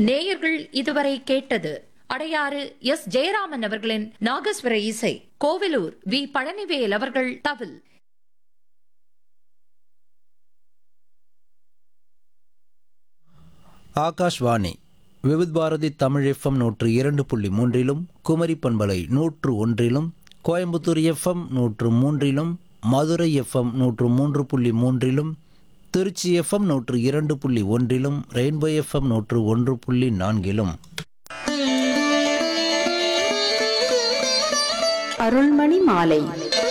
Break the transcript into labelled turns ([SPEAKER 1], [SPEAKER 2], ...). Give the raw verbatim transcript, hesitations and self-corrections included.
[SPEAKER 1] நேயர்கள் இதுவரை கேட்டது அடையாறு எஸ் ஜெயராமன் அவர்களின் நாகஸ்வர இசை, கோவிலூர் வி பழனிவேல் அவர்கள் தவில்.
[SPEAKER 2] ஆகாஷ்வாணி விவித் பாரதி தமிழ் எஃப்எம் நூற்று இரண்டு புள்ளி மூன்றிலும், குமரி பண்பலை நூற்று ஒன்றிலும், கோயம்புத்தூர் எஃப்எம் நூற்று மூன்றிலும், மதுரை எஃப்எம் நூற்று மூன்று புள்ளி மூன்றிலும், திருச்சி எஃப்எம் நூற்று இரண்டு புள்ளி ஒன்றிலும், ரெயின்போ எஃப்எம் நூற்று ஒன்று புள்ளி நான்கிலும்.
[SPEAKER 3] அருள்மணி மாலை